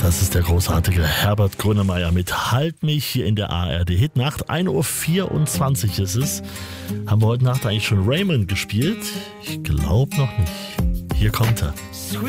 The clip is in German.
Das ist der großartige Herbert Grönemeyer mit Halt mich hier in der ARD-Hitnacht. 1:24 Uhr ist es. Haben wir heute Nacht eigentlich schon Raymond gespielt? Ich glaube noch nicht. Hier kommt er.